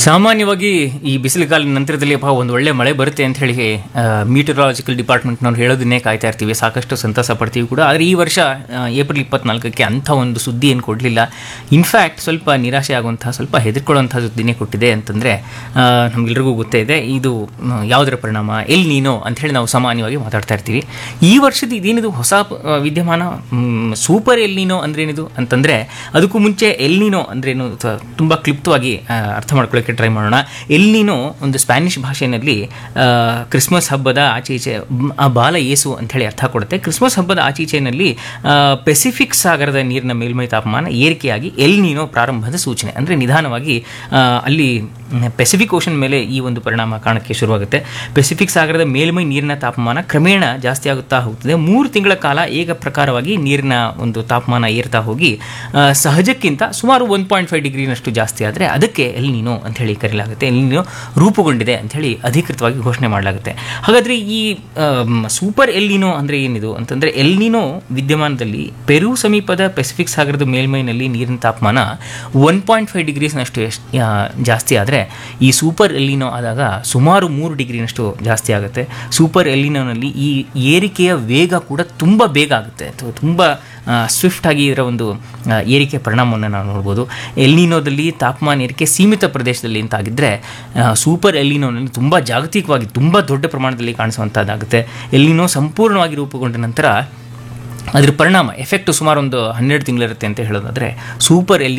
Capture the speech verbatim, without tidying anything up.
ಸಾಮಾನ್ಯವಾಗಿ ಈ ಬಿಸಿಲುಗಾಲಿನ ನಂತರದಲ್ಲಿ ಅಪ್ಪ ಒಂದು ಒಳ್ಳೆ ಮಳೆ ಬರುತ್ತೆ ಅಂತ ಹೇಳಿ ಮೀಟರಾಲಜಿಕಲ್ ಡಿಪಾರ್ಟ್ಮೆಂಟ್ನವ್ರು ಹೇಳೋದನ್ನೇ ಕಾಯ್ತಾ ಇರ್ತೀವಿ, ಸಾಕಷ್ಟು ಸಂತಸ ಪಡ್ತೀವಿ ಕೂಡ. ಆದರೆ ಈ ವರ್ಷ ಏಪ್ರಿಲ್ ಇಪ್ಪತ್ನಾಲ್ಕಕ್ಕೆ ಅಂಥ ಒಂದು ಸುದ್ದಿ ಏನು ಕೊಡಲಿಲ್ಲ. ಇನ್ಫ್ಯಾಕ್ಟ್ ಸ್ವಲ್ಪ ನಿರಾಶೆ ಆಗುವಂತಹ, ಸ್ವಲ್ಪ ಹೆದರ್ಕೊಳ್ಳುವಂಥ ಸುದ್ದಿನೇ ಕೊಟ್ಟಿದೆ. ಅಂತಂದರೆ ನಮಗೆಲ್ರಿಗೂ ಗೊತ್ತೇ ಇದೆ ಇದು ಯಾವುದರ ಪರಿಣಾಮ, ಎಲ್ ನೀನೋ ಅಂಥೇಳಿ ನಾವು ಸಾಮಾನ್ಯವಾಗಿ ಮಾತಾಡ್ತಾ ಇರ್ತೀವಿ. ಈ ವರ್ಷದ ಇದೇನಿದು ಹೊಸ ವಿದ್ಯಮಾನ, ಸೂಪರ್ ಎಲ್ ನೀನೋ ಅಂದ್ರೇನಿದು ಅಂತಂದರೆ ಅದಕ್ಕೂ ಮುಂಚೆ ಎಲ್ ನೀನೋ ಅಂದ್ರೇನು ತುಂಬ ಕ್ಲಿಪ್ತವಾಗಿ ಅರ್ಥ ಮಾಡ್ಕೊಳ್ಳೋಕ್ಕೆ ಟ್ರೈ ಮಾಡೋಣ. ಎಲ್ ನೀನೋ ಒಂದು ಸ್ಪ್ಯಾನಿಷ್ ಭಾಷೆಯಲ್ಲಿ ಕ್ರಿಸ್ಮಸ್ ಹಬ್ಬದ ಆಚೀಚೆ ಆ ಬಾಲ ಏಸು ಅಂಥೇಳಿ ಅರ್ಥ ಕೊಡುತ್ತೆ. ಕ್ರಿಸ್ಮಸ್ ಹಬ್ಬದ ಆಚೀಚೆಯಲ್ಲಿ ಪೆಸಿಫಿಕ್ ಸಾಗರದ ನೀರಿನ ಮೇಲ್ಮೈ ತಾಪಮಾನ ಏರಿಕೆಯಾಗಿ ಎಲ್ ನೀನೋ ಪ್ರಾರಂಭದ ಸೂಚನೆ. ಅಂದರೆ ನಿಧಾನವಾಗಿ ಅಲ್ಲಿ ಪೆಸಿಫಿಕ್ ಓಷನ್ ಮೇಲೆ ಈ ಒಂದು ಪರಿಣಾಮ ಕಾಣಕ್ಕೆ ಶುರುವಾಗುತ್ತೆ. ಪೆಸಿಫಿಕ್ ಸಾಗರದ ಮೇಲ್ಮೈ ನೀರಿನ ತಾಪಮಾನ ಕ್ರಮೇಣ ಜಾಸ್ತಿ ಆಗುತ್ತಾ ಹೋಗ್ತದೆ. ಮೂರು ತಿಂಗಳ ಕಾಲ ಏಕ ಪ್ರಕಾರವಾಗಿ ನೀರಿನ ಒಂದು ತಾಪಮಾನ ಏರ್ತಾ ಹೋಗಿ ಸಹಜಕ್ಕಿಂತ ಸುಮಾರು ಒನ್ ಪಾಯಿಂಟ್ ಫೈವ್ ಡಿಗ್ರಿನಷ್ಟು ಜಾಸ್ತಿ ಆದರೆ ಅದಕ್ಕೆ ಎಲ್ ನೀನೋ ಅಂತ ಹೇಳಿ ಕರೆಯಲಾಗುತ್ತೆ. ಎಲ್ ನೀನೋ ರೂಪುಗೊಂಡಿದೆ ಅಂಥೇಳಿ ಅಧಿಕೃತವಾಗಿ ಘೋಷಣೆ ಮಾಡಲಾಗುತ್ತೆ. ಹಾಗಾದರೆ ಈ ಸೂಪರ್ ಎಲ್ ನೀನೋ ಅಂದರೆ ಏನಿದು ಅಂತಂದರೆ, ಎಲ್ ನೀನೋ ವಿದ್ಯಮಾನದಲ್ಲಿ ಪೆರು ಸಮೀಪದ ಪೆಸಿಫಿಕ್ ಸಾಗರದ ಮೇಲ್ಮೈನಲ್ಲಿ ನೀರಿನ ತಾಪಮಾನ ಒನ್ ಪಾಯಿಂಟ್ ಫೈವ್ ಡಿಗ್ರೀಸ್ನಷ್ಟು ಜಾಸ್ತಿ ಆದರೆ ಈ ಸೂಪರ್ ಎಲ್ ನೀನೋ ಆದಾಗ ಸುಮಾರು ಮೂರು ಡಿಗ್ರಿನಷ್ಟು ಜಾಸ್ತಿ ಆಗುತ್ತೆ. ಸೂಪರ್ ಎಲ್ ನೀನೋನಲ್ಲಿ ಈ ಏರಿಕೆಯ ವೇಗ ಕೂಡ ತುಂಬ ಬೇಗ ಆಗುತ್ತೆ, ತುಂಬ ಸ್ವಿಫ್ಟ್ ಆಗಿ ಇದರ ಒಂದು ಏರಿಕೆ ಪರಿಣಾಮವನ್ನು ನಾವು ನೋಡ್ಬೋದು. ಎಲ್ ನೀನೋದಲ್ಲಿ ತಾಪಮಾನ ಏರಿಕೆ ಸೀಮಿತ ಪ್ರದೇಶದಲ್ಲಿ ಅಂತಾಗಿದ್ದರೆ ಸೂಪರ್ ಎಲ್ ನೀನೋನಲ್ಲಿ ತುಂಬ ಜಾಗತಿಕವಾಗಿ ತುಂಬ ದೊಡ್ಡ ಪ್ರಮಾಣದಲ್ಲಿ ಕಾಣಿಸುವಂಥದ್ದಾಗುತ್ತೆ. ಎಲ್ ನೀನೋ ಸಂಪೂರ್ಣವಾಗಿ ರೂಪುಗೊಂಡ ನಂತರ ಅದರ ಪರಿಣಾಮ ಎಫೆಕ್ಟ್ ಸುಮಾರು ಒಂದು ಹನ್ನೆರಡು ತಿಂಗಳಿರುತ್ತೆ ಅಂತ ಹೇಳೋದಾದರೆ, ಸೂಪರ್ ಎಲ್